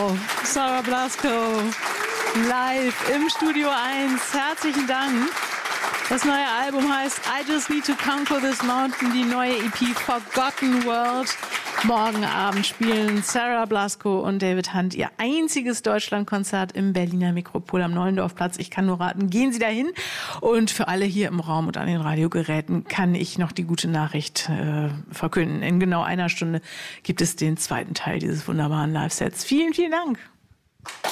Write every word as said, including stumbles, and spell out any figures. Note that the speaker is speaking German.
Wow, Sarah Blasko live im Studio eins. Herzlichen Dank. Das neue Album heißt I Just Need to Conquer This Mountain, die neue E P Forgotten World. Morgen Abend spielen Sarah Blasko und David Hunt ihr einziges Deutschlandkonzert im Berliner Metropol am Nollendorfplatz. Ich kann nur raten, gehen Sie dahin. Und für alle hier im Raum und an den Radiogeräten kann ich noch die gute Nachricht äh, verkünden. In genau einer Stunde gibt es den zweiten Teil dieses wunderbaren Live-Sets. Vielen, vielen Dank.